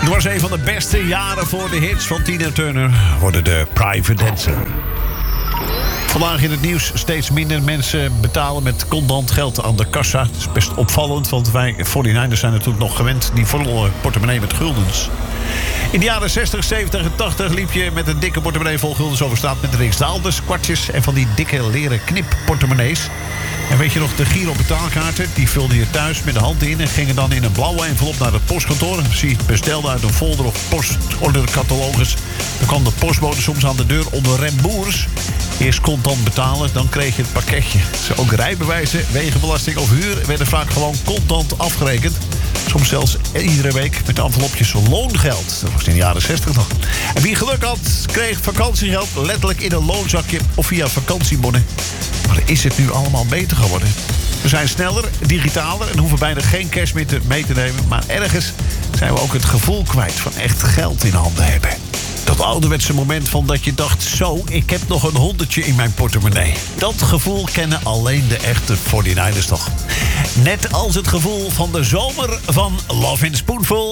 Het was een van de beste jaren voor de hits van Tina Turner. Worden de Private Dancer. Vandaag in het nieuws: steeds minder mensen betalen met contant geld aan de kassa. Dat is best opvallend, want wij 49ers zijn natuurlijk nog gewend die volle portemonnee met guldens. In de jaren 60, 70 en 80 liep je met een dikke portemonnee vol guldens over straat met riksdaalders, kwartjes en van die dikke leren knipportemonnees. En weet je nog, de Giro betaalkaarten, die vulde je thuis met de hand in en gingen dan in een blauwe envelop naar het postkantoor. En als je het bestelde uit een folder of postordercatalogus, dan kwam de postbode soms aan de deur onder remboers. Eerst contant betalen, dan kreeg je het pakketje. Ook rijbewijzen, wegenbelasting of huur werden vaak gewoon contant afgerekend. Soms zelfs iedere week met envelopjes loongeld. Dat was in de jaren 60 nog. En wie geluk had, kreeg vakantiegeld letterlijk in een loonzakje of via vakantiebonnen. Maar is het nu allemaal beter geworden? We zijn sneller, digitaler en hoeven bijna geen cash meer mee te nemen. Maar ergens zijn we ook het gevoel kwijt van echt geld in handen hebben. Dat ouderwetse moment van dat je dacht, zo, ik heb nog een $100 in mijn portemonnee. Dat gevoel kennen alleen de echte 49ers toch. Net als het gevoel van de zomer van Love in Spoonful.